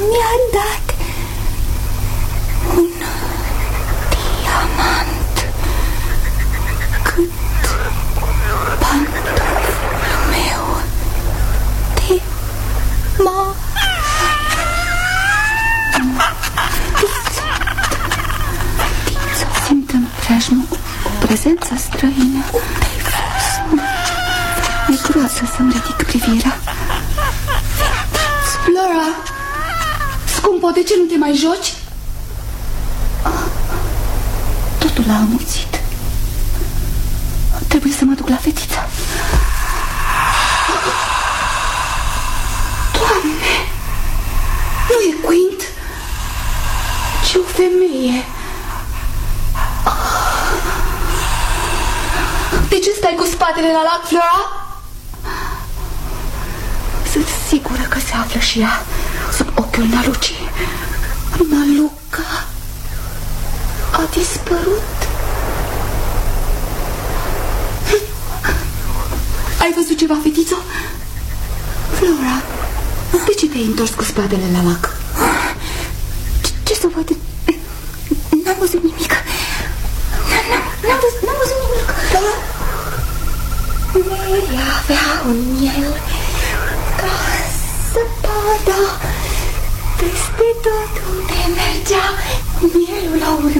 mi-a dat un diamant cât pantoful meu de mare. Fetiță, simt în preajmă o prezență străină. Unde-ai fost? Mi-e groază să-mi ridic privirea. Flora, scumpo, de ce nu te mai joci? Totul a amuțit. Trebuie să mă duc la fetiță. Doamne, nu e Quint, ci o femeie. De ce stai cu spatele la lac, Flora? Sunt sigură că se află și ea sub ochiul Nalucii. Naluca a dispărut. Ai văzut ceva, fetiță? Flora, de ce te-ai întors cu spatele la lac? Ce să văd? N-am văzut nimic. N-am văzut nimic. Mary avea un miel ca zăpada. Peste tot unde mergea, mielul a urmat.